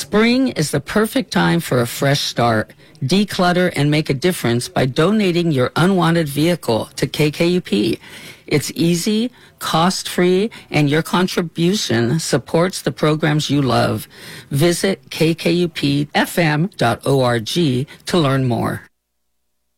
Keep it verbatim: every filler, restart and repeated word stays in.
Spring is the perfect time for a fresh start. Declutter and make a difference by donating your unwanted vehicle to K K U P. It's easy, cost-free, and your contribution supports the programs you love. Visit k k u p f m dot org to learn more.